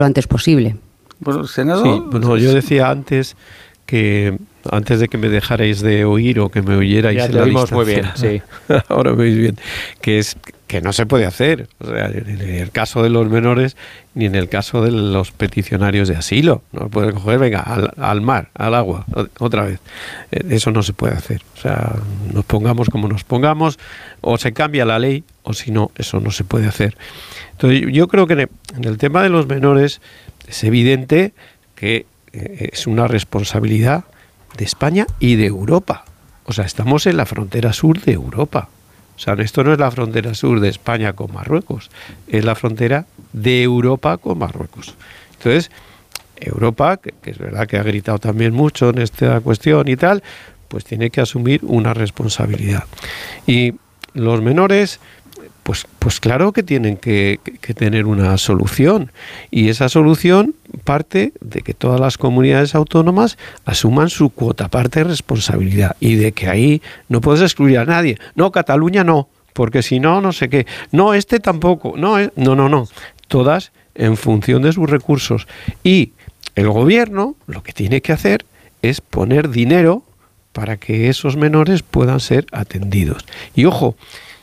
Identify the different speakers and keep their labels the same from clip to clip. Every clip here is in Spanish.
Speaker 1: lo antes posible.
Speaker 2: Pues, senador...
Speaker 3: Sí, bueno, yo decía antes que antes de que me dejarais de oír o que me oyerais
Speaker 4: ya
Speaker 3: en
Speaker 4: te
Speaker 3: la
Speaker 4: oímos
Speaker 3: distancia,
Speaker 4: muy bien, sí.
Speaker 3: ahora me oís bien, que es que no se puede hacer, o sea, en el caso de los menores ni en el caso de los peticionarios de asilo, no puede coger, venga, al mar, al agua, otra vez, eso no se puede hacer, o sea, nos pongamos como nos pongamos, o se cambia la ley, o si no, eso no se puede hacer. Entonces yo creo que en el tema de los menores es evidente que es una responsabilidad de España y de Europa. O sea, estamos en la frontera sur de Europa. O sea, esto no es la frontera sur de España con Marruecos, es la frontera de Europa con Marruecos. Entonces, Europa, que es verdad que ha gritado también mucho en esta cuestión y tal, pues tiene que asumir una responsabilidad. Y los menores... Pues claro que tienen que tener una solución, y esa solución parte de que todas las comunidades autónomas asuman su cuota parte de responsabilidad, y de que ahí no puedes excluir a nadie. No, Cataluña no, porque si no, no sé qué. No, este tampoco. No. Todas en función de sus recursos. Y el gobierno lo que tiene que hacer es poner dinero para que esos menores puedan ser atendidos. Y ojo,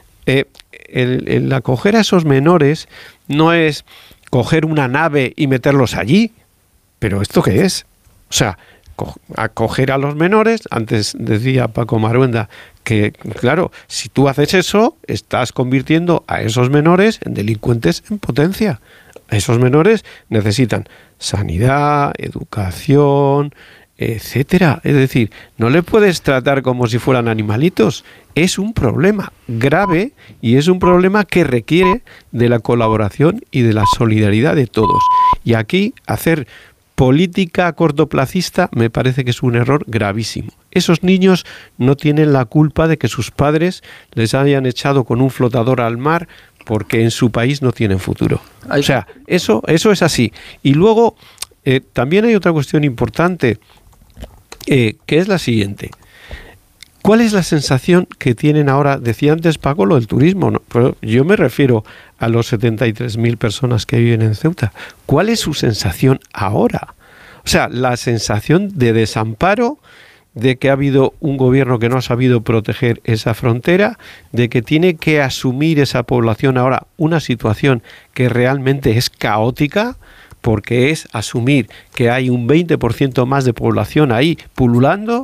Speaker 3: el acoger a esos menores no es coger una nave y meterlos allí. ¿Pero esto qué es? O sea, acoger a los menores, antes decía Paco Maruenda, que claro, si tú haces eso, estás convirtiendo a esos menores en delincuentes en potencia. Esos menores necesitan sanidad, educación, etcétera. Es decir, no le puedes tratar como si fueran animalitos. Es un problema grave y es un problema que requiere de la colaboración y de la solidaridad de todos. Y aquí hacer política cortoplacista me parece que es un error gravísimo. Esos niños no tienen la culpa de que sus padres les hayan echado con un flotador al mar porque en su país no tienen futuro. O sea, eso es así. Y luego también hay otra cuestión importante, que es la siguiente. ¿Cuál es la sensación que tienen ahora? Decía antes Paco lo del turismo, ¿no? Pero yo me refiero a los 73.000 personas que viven en Ceuta. ¿Cuál es su sensación ahora? O sea, la sensación de desamparo, de que ha habido un gobierno que no ha sabido proteger esa frontera, de que tiene que asumir esa población ahora una situación que realmente es caótica, porque es asumir que hay un 20% más de población ahí pululando.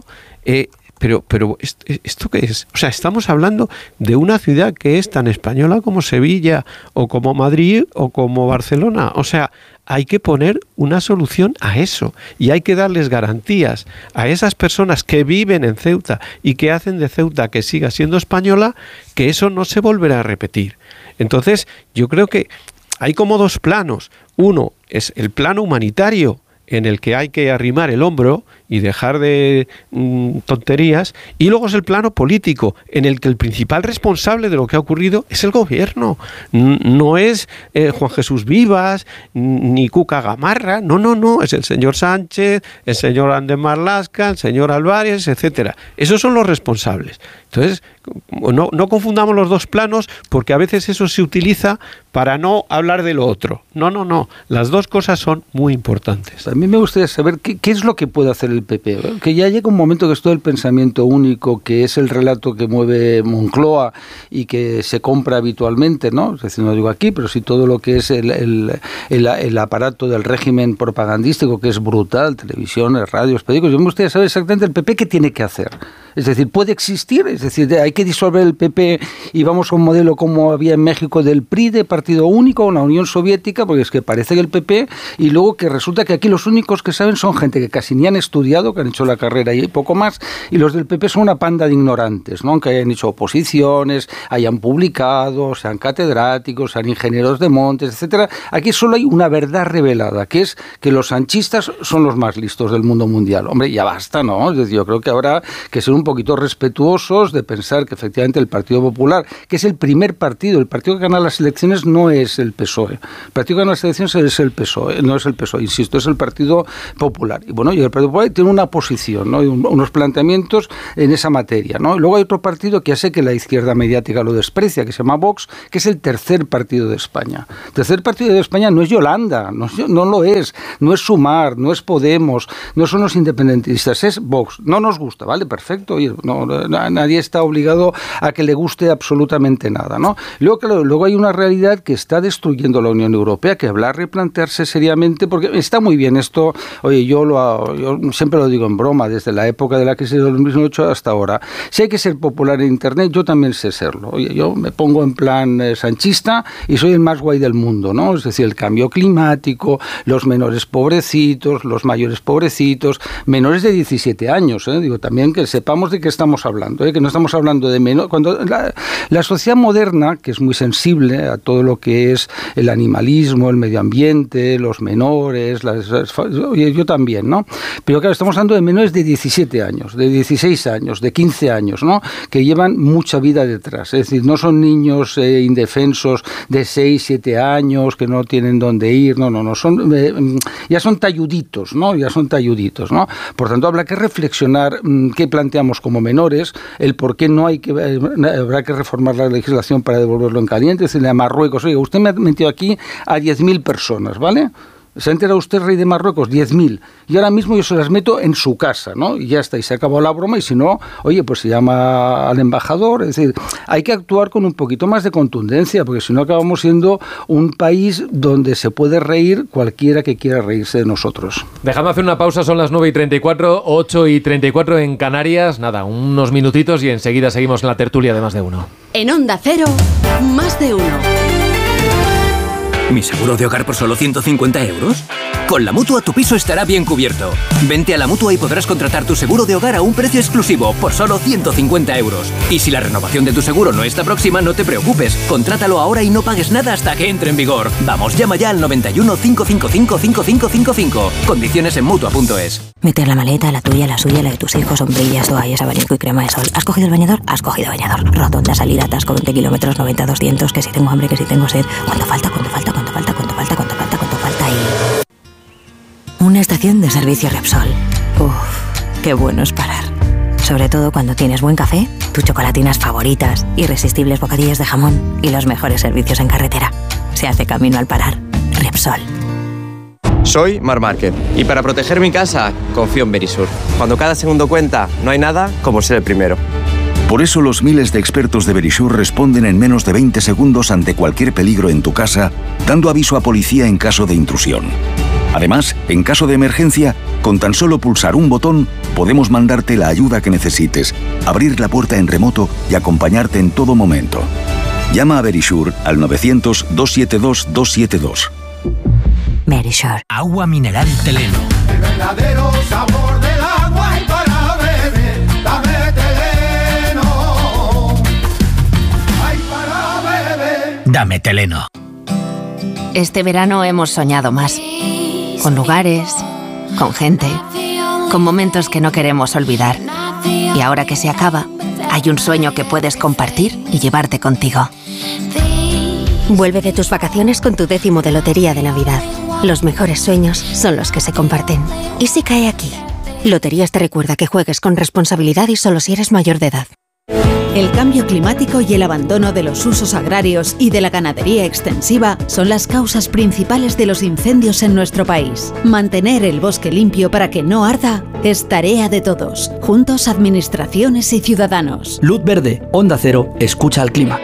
Speaker 3: Pero ¿esto qué es? O sea, estamos hablando de una ciudad que es tan española como Sevilla, o como Madrid, o como Barcelona. O sea, hay que poner una solución a eso, y hay que darles garantías a esas personas que viven en Ceuta y que hacen de Ceuta que siga siendo española, que eso no se volverá a repetir. Entonces, yo creo que hay como dos planos. Uno es el plano humanitario, en el que hay que arrimar el hombro y dejar de tonterías, y luego es el plano político, en el que el principal responsable de lo que ha ocurrido es el gobierno, no es Juan Jesús Vivas ni Cuca Gamarra, no, es el señor Sánchez, el señor Ander Marlaska, el señor Álvarez, etcétera. Esos son los responsables. Entonces, no confundamos los dos planos, porque a veces eso se utiliza para no hablar de lo otro. No, las dos cosas son muy importantes.
Speaker 2: A mí me gustaría saber qué es lo que puede hacer el PP. Que ya llega un momento que es todo el pensamiento único, que es el relato que mueve Moncloa y que se compra habitualmente, ¿no? Es decir, no digo aquí, pero sí todo lo que es el aparato del régimen propagandístico, que es brutal, televisiones, radios, periódicos. Yo me gustaría saber exactamente el PP qué tiene que hacer. Es decir, ¿puede existir? Es decir, ¿hay que disolver el PP y vamos a un modelo como había en México del PRI, de partido único, una Unión Soviética? Porque es que parece que el PP, y luego que resulta que aquí los únicos que saben son gente que casi ni han estudiado, que han hecho la carrera y poco más, y los del PP son una panda de ignorantes, ¿no? Aunque hayan hecho oposiciones, hayan publicado, sean catedráticos, sean ingenieros de montes, etcétera. Aquí solo hay una verdad revelada, que es que los sanchistas son los más listos del mundo mundial. Hombre, ya basta, ¿no? Es decir, yo creo que habrá que ser un poquito respetuosos de pensar que efectivamente el Partido Popular, que es el primer partido, el partido que gana las elecciones no es el PSOE. El partido que gana las elecciones es el PSOE, no es el PSOE, insisto, es el Partido Popular. Y bueno, y el Partido Popular tiene una posición, ¿no? Y unos planteamientos en esa materia, ¿no? Y luego hay otro partido que ya sé que la izquierda mediática lo desprecia, que se llama Vox, que es el tercer partido de España. El tercer partido de España no es Yolanda, no lo es, no es Sumar, no es Podemos, no son los independentistas, es Vox. No nos gusta, ¿vale? Perfecto. Oye, nadie está obligado a que le guste absolutamente nada, ¿no? Luego hay una realidad que está destruyendo la Unión Europea, que habrá replantearse seriamente, porque está muy bien esto, oye, yo siempre lo digo en broma, desde la época de la crisis de 2008 hasta ahora. Si hay que ser popular en Internet, yo también sé serlo. Oye, yo me pongo en plan sanchista y soy el más guay del mundo, ¿no? Es decir, el cambio climático, los menores pobrecitos, los mayores pobrecitos, menores de 17 años, digo, también que sepamos de qué estamos hablando, que no estamos hablando de menores. Cuando la sociedad moderna, que es muy sensible a todo lo que es el animalismo, el medio ambiente, los menores, yo también, ¿no? Pero claro, estamos hablando de menores de 17 años, de 16 años, de 15 años, ¿no? Que llevan mucha vida detrás, es decir, no son niños indefensos de 6, 7 años que no tienen dónde ir, no, ya son talluditos, ¿no? Por tanto, habrá que reflexionar qué planteamos como menores, el por qué habrá que reformar la legislación para devolverlo en caliente, decirle a Marruecos, oiga, usted me ha metido aquí a 10.000 personas, ¿vale? ¿Se ha enterado usted, rey de Marruecos? 10.000. Y ahora mismo yo se las meto en su casa, ¿no? Y ya está, y se acabó la broma, y si no, oye, pues se llama al embajador. Es decir, hay que actuar con un poquito más de contundencia, porque si no acabamos siendo un país donde se puede reír cualquiera que quiera reírse de nosotros.
Speaker 1: Dejadme hacer una pausa, son las 9:34, 8:34 en Canarias. Nada, unos minutitos y enseguida seguimos en la tertulia de Más de Uno.
Speaker 4: En Onda Cero, Más de Uno.
Speaker 5: ¿Mi seguro de hogar por solo 150 euros? Con la Mutua tu piso estará bien cubierto. Vente a la Mutua y podrás contratar tu seguro de hogar a un precio exclusivo por solo 150 euros. Y si la renovación de tu seguro no está próxima, no te preocupes. Contrátalo ahora y no pagues nada hasta que entre en vigor. Vamos, llama ya al 91 555 5555. Condiciones en Mutua.es.
Speaker 6: Meter la maleta, la tuya, la suya, la de tus hijos, sombrillas, toallas, abanico y crema de sol. ¿Has cogido el bañador? Has cogido bañador. Rotonda, salida, atasco, 20 kilómetros, 90, 200, que si tengo hambre, que si tengo sed. ¿Cuánto falta y... Una estación de servicio Repsol. Uff, qué bueno es parar. Sobre todo cuando tienes buen café, tus chocolatinas favoritas, irresistibles bocadillos de jamón y los mejores servicios en carretera. Se hace camino al parar. Repsol.
Speaker 7: Soy Marc Márquez y para proteger mi casa confío en Verisur. Cuando cada segundo cuenta, no hay nada como ser el primero.
Speaker 8: Por eso los miles de expertos de Verisur responden en menos de 20 segundos ante cualquier peligro en tu casa, dando aviso a policía en caso de intrusión. Además, en caso de emergencia, con tan solo pulsar un botón, podemos mandarte la ayuda que necesites, abrir la puerta en remoto y acompañarte en todo momento. Llama a Verisur al 900-272-272.
Speaker 6: Verisur.
Speaker 9: Agua mineral Teleno.
Speaker 10: El verdadero sabor del agua y para beber, dame Teleno. Ay, para beber.
Speaker 9: Dame Teleno.
Speaker 4: Este verano hemos soñado más. Con lugares, con gente, con momentos que no queremos olvidar. Y ahora que se acaba, hay un sueño que puedes compartir y llevarte contigo.
Speaker 11: Vuelve de tus vacaciones con tu 10º de Lotería de Navidad. Los mejores sueños son los que se comparten. ¿Y si cae aquí? Loterías te recuerda que juegues con responsabilidad y solo si eres mayor de edad.
Speaker 12: El cambio climático y el abandono de los usos agrarios y de la ganadería extensiva son las causas principales de los incendios en nuestro país. Mantener el bosque limpio para que no arda es tarea de todos, juntos administraciones y ciudadanos.
Speaker 13: Luz verde, Onda Cero, escucha al clima.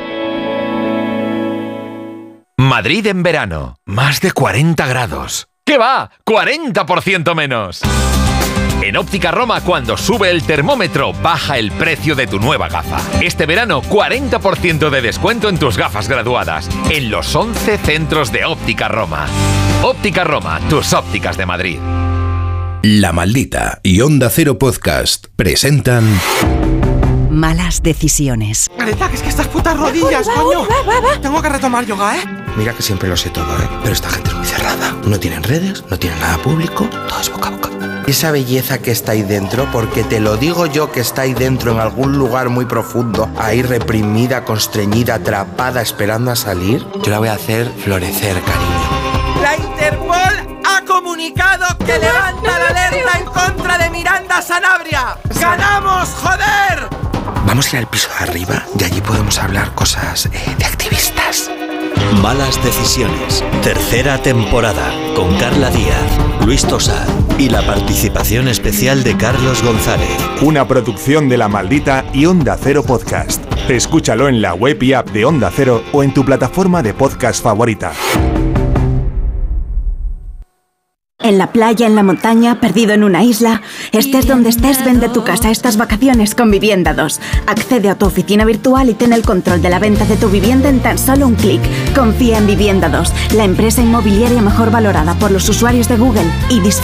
Speaker 14: Madrid en verano, más de 40 grados. ¿Qué va? ¡40% menos! En Óptica Roma, cuando sube el termómetro, baja el precio de tu nueva gafa. Este verano, 40% de descuento en tus gafas graduadas, en los 11 centros de Óptica Roma. Óptica Roma, tus ópticas de Madrid.
Speaker 15: La Maldita y Onda Cero Podcast presentan...
Speaker 16: Malas decisiones.
Speaker 17: Greta, que es que estas putas rodillas, coño. Tengo que retomar yoga, ¿eh? Mira que siempre lo sé todo, ¿eh? Pero esta gente es muy cerrada. No tienen redes, no tienen nada público, todo es boca a boca. Esa belleza que está ahí dentro, porque te lo digo yo que está ahí dentro en algún lugar muy profundo, ahí reprimida, constreñida, atrapada, esperando a salir, yo la voy a hacer florecer, cariño. La Interpol ha comunicado que levanta la alerta en contra de Mirar victoria! ¡Ganamos, joder! Vamos a ir al piso de arriba y allí podemos hablar cosas de activistas.
Speaker 18: Malas decisiones. Tercera temporada. Con Carla Díaz, Luis Tosar y la participación especial de Carlos González.
Speaker 19: Una producción de La Maldita y Onda Cero Podcast. Escúchalo en la web y app de Onda Cero o en tu plataforma de podcast favorita.
Speaker 20: En la playa, en la montaña, perdido en una isla, estés donde estés, vende tu casa estas vacaciones con Vivienda 2. Accede a tu oficina virtual y ten el control de la venta de tu vivienda en tan solo un clic. Confía en Vivienda 2, la empresa inmobiliaria mejor valorada por los usuarios de Google, y disfruta